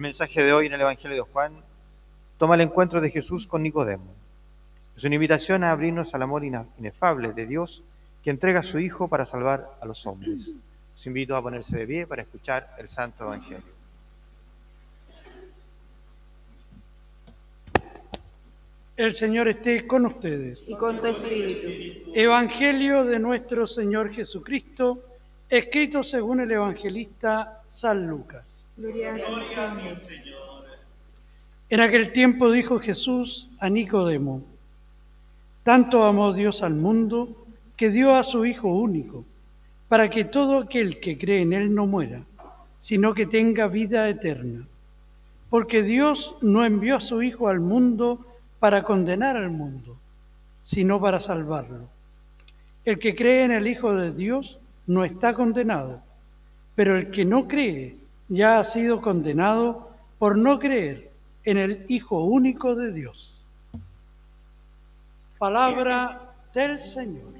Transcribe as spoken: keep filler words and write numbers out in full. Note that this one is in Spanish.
mensaje de hoy en el Evangelio de Juan toma el encuentro de Jesús con Nicodemo. Es una invitación a abrirnos al amor inefable de Dios que entrega a su Hijo para salvar a los hombres. Os invito a ponerse de pie para escuchar el Santo Evangelio. El Señor esté con ustedes. Y con tu espíritu. Evangelio de nuestro Señor Jesucristo, escrito según el evangelista San Lucas. Gloria a ti, Señor. En aquel tiempo dijo Jesús a Nicodemo: tanto amó Dios al mundo que dio a su Hijo único, para que todo aquel que cree en Él no muera, sino que tenga vida eterna. Porque Dios no envió a su Hijo al mundo para condenar al mundo, sino para salvarlo. El que cree en el Hijo de Dios no está condenado, pero el que no cree ya ha sido condenado por no creer en el Hijo único de Dios. Palabra del Señor.